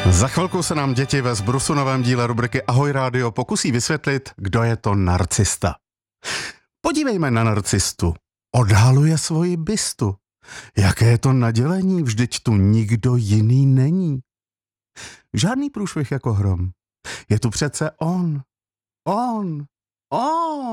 Za chvilku se nám děti ve Zbrusu novém díle rubriky Ahoj rádio pokusí vysvětlit, kdo je to narcista. Podívejme na narcistu. Odhaluje svoji bystu. Jaké je to nadělení, vždyť tu nikdo jiný není. Žádný průšvih jako hrom. Je tu přece on.